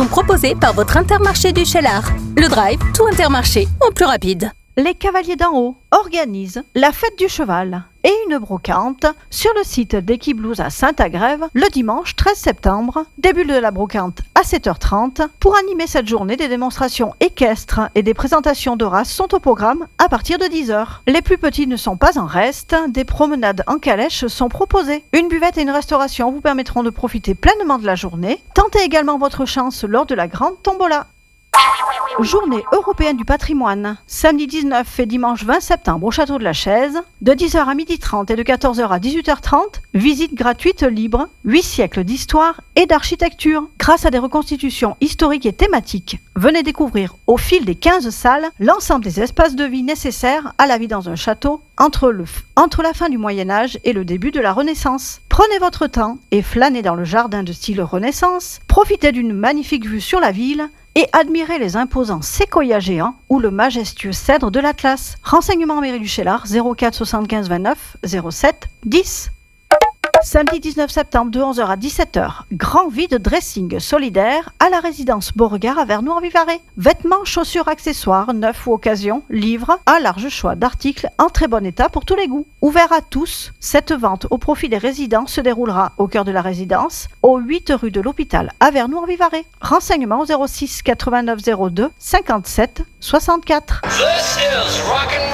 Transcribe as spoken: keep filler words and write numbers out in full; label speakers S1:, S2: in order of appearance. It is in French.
S1: sont proposés par votre Intermarché du Cheylard. Le Drive, tout Intermarché, en plus rapide.
S2: Les Cavaliers d'en haut organisent la fête du cheval et une brocante sur le site d'Equiblouse à Saint-Agrève le dimanche treize septembre. Début de la brocante à sept heures trente. Pour animer cette journée, des démonstrations équestres et des présentations de races sont au programme à partir de dix heures. Les plus petits ne sont pas en reste, des promenades en calèche sont proposées. Une buvette et une restauration vous permettront de profiter pleinement de la journée. Tentez également votre chance lors de la grande tombola. Journée européenne du patrimoine, samedi dix-neuf et dimanche vingt septembre au Château de la Chaise, de dix heures à midi trente et de quatorze heures à dix-huit heures trente, visite gratuite libre, huit siècles d'histoire et d'architecture, grâce à des reconstitutions historiques et thématiques. Venez découvrir au fil des quinze salles l'ensemble des espaces de vie nécessaires à la vie dans un château entre, le, entre la fin du Moyen-Âge et le début de la Renaissance. Prenez votre temps et flânez dans le jardin de style Renaissance, profitez d'une magnifique vue sur la ville et admirez les imposants séquoias géants ou le majestueux cèdre de l'Atlas. Renseignements mairie du Cheylard zéro quatre soixante-quinze vingt-neuf zéro sept dix. Samedi dix-neuf septembre de onze heures à dix-sept heures, grand vide dressing solidaire à la résidence Beauregard à Vernoux-en-Vivarais. Vêtements, chaussures, accessoires, neufs ou occasions, livres, un large choix d'articles en très bon état pour tous les goûts. Ouvert à tous, cette vente au profit des résidents se déroulera au cœur de la résidence, au huit rue de l'Hôpital à Vernoux-en-Vivarais. Renseignements au zéro six quatre-vingt-neuf zéro deux cinquante-sept soixante-quatre.
S3: This is Rockin'